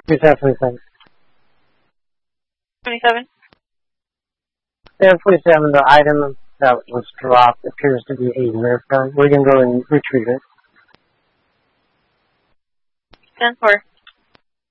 47. 27. 47, the item that was dropped appears to be a Nerf gun. We're going to go and retrieve it. 10-4.